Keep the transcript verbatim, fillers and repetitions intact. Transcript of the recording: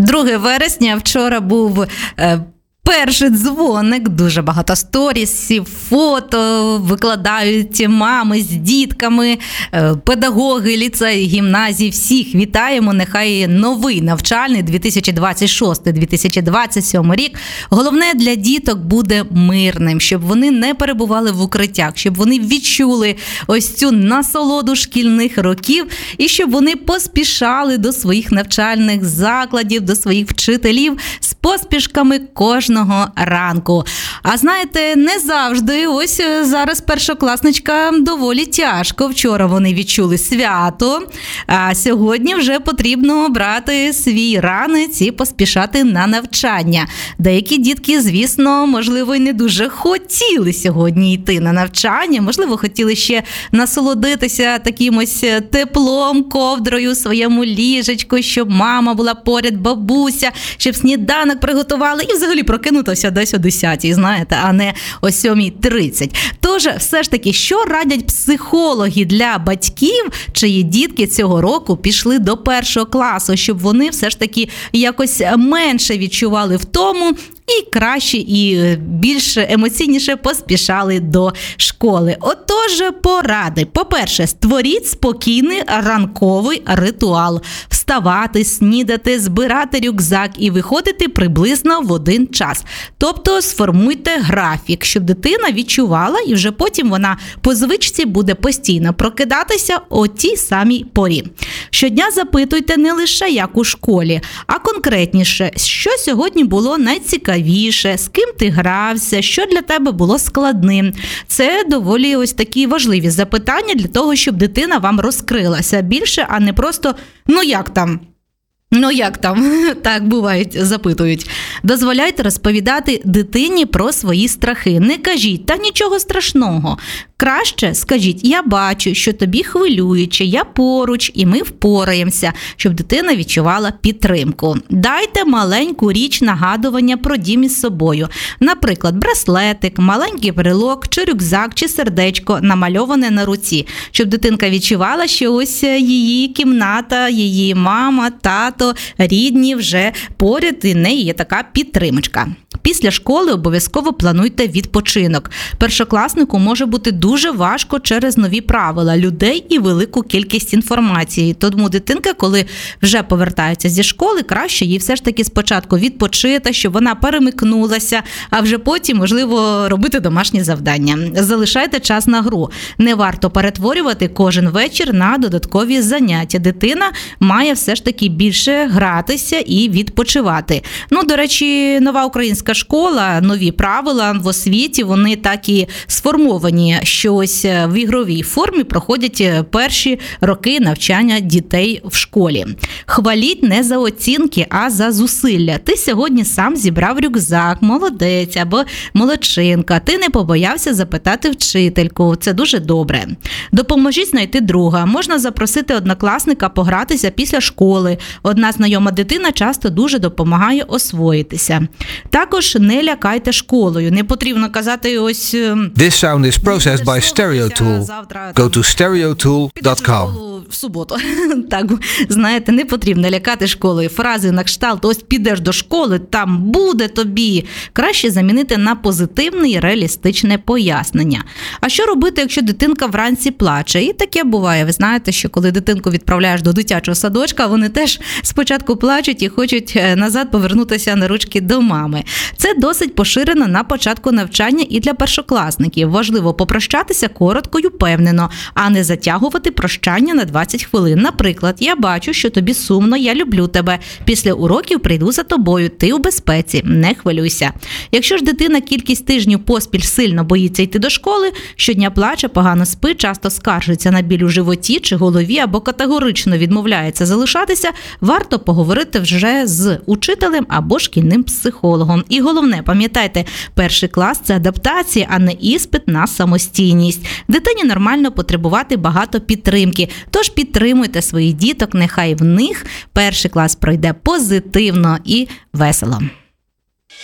друге вересня, вчора був е, перший дзвоник, дуже багато сторісів, фото викладають мами з дітками, е, педагоги, ліцеї, гімназії, всіх вітаємо. Нехай новий навчальний дві тисячі двадцять шостий - дві тисячі двадцять сьомий рік, головне для діток, буде мирним, щоб вони не перебували в укриттях, щоб вони відчули ось цю насолоду шкільних років і щоб вони поспішали до своїх навчальних закладів, до своїх вчителів з поспішками кожного ранку. А знаєте, не завжди, ось зараз першокласничкам доволі тяжко. Вчора вони відчули свято, а сьогодні вже потрібно брати свій ранець і поспішати на навчання. Деякі дітки, звісно, можливо, й не дуже хотіли сьогодні йти на навчання, можливо, хотіли ще насолодитися таким ось теплом, ковдрою у своєму ліжечку, щоб мама була поряд, бабуся, щоб сніданок приготували і взагалі прокинутися десь о десятій, знаєте, а не о сьомій тридцять. Тож, все ж таки, що радять психологи для батьків, чиї дітки цього року пішли до першого класу, щоб вони все ж таки якось менше відчували втому і краще, і більш емоційніше поспішали до школи. Отож, поради. По-перше, створіть спокійний ранковий ритуал. Вставати, снідати, збирати рюкзак і виходити приблизно в один час. Тобто сформуйте графік, щоб дитина відчувала, і вже потім вона по звичці буде постійно прокидатися о тій самій порі. Щодня запитуйте не лише як у школі, а конкретніше, що сьогодні було найцікавіше, з ким ти грався, що для тебе було складним. Це доволі ось такі важливі запитання для того, щоб дитина вам розкрилася більше, а не просто «ну як там?». Ну як там? Так бувають, запитують. Дозволяйте розповідати дитині про свої страхи. Не кажіть, та нічого страшного. Краще скажіть, я бачу, що тобі хвилююче, я поруч і ми впораємося, щоб дитина відчувала підтримку. Дайте маленьку річ нагадування про дім із собою. Наприклад, браслетик, маленький брелок, чи рюкзак, чи сердечко, намальоване на руці, щоб дитинка відчувала, що ось її кімната, її мама, тато, рідні вже поряд, і в неї є така підтримочка. Після школи обов'язково плануйте відпочинок. Першокласнику може бути дуже важко через нові правила, людей і велику кількість інформації. Тому дитинка, коли вже повертається зі школи, краще їй все ж таки спочатку відпочити, щоб вона перемикнулася, а вже потім, можливо, робити домашні завдання. Залишайте час на гру. Не варто перетворювати кожен вечір на додаткові заняття. Дитина має все ж таки більше гратися і відпочивати. Ну, до речі, нова українська школа, нові правила в освіті, вони так і сформовані, що ось в ігровій формі проходять перші роки навчання дітей в школі. Хваліть не за оцінки, а за зусилля. Ти сьогодні сам зібрав рюкзак, молодець або молодчинка. Ти не побоявся запитати вчительку. Це дуже добре. Допоможіть знайти друга. Можна запросити однокласника погратися після школи. Одна знайома дитина часто дуже допомагає освоїтися. Також не лякайте школою. Не потрібно казати ось... This sound is processed by StereoTool. Go to stereotool dot com. В суботу. Так, знаєте, не потрібно лякати школою. Фрази на кшталт «ось підеш до школи, там буде тобі». Краще замінити на позитивне і реалістичне пояснення. А що робити, якщо дитинка вранці плаче? І таке буває. Ви знаєте, що коли дитинку відправляєш до дитячого садочка, вони теж спочатку плачуть і хочуть назад повернутися на ручки до мами. Це досить поширено на початку навчання і для першокласників. Важливо попрощатися коротко й упевнено, а не затягувати прощання на двадцять хвилин. Наприклад, я бачу, що тобі сумно, я люблю тебе. Після уроків прийду за тобою, ти у безпеці, не хвилюйся. Якщо ж дитина кількість тижнів поспіль сильно боїться йти до школи, щодня плаче, погано спить, часто скаржиться на біль у животі чи голові або категорично відмовляється залишатися, варто поговорити вже з учителем або шкільним психологом. І головне, пам'ятайте, перший клас – це адаптація, а не іспит на самостійність. Дитині нормально потребувати багато підтримки, тож підтримуйте своїх діток, нехай в них перший клас пройде позитивно і весело.